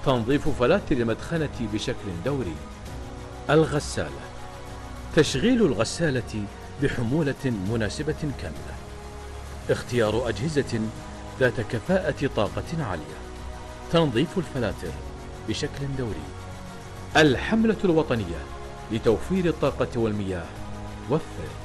تنظيف فلاتر المدخنة بشكل دوري. الغسالة: تشغيل الغسالة بحمولة مناسبة كاملة. اختيار أجهزة ذات كفاءة طاقة عالية. تنظيف الفلاتر بشكل دوري. الحملة الوطنية لتوفير الطاقة والمياه. وفر.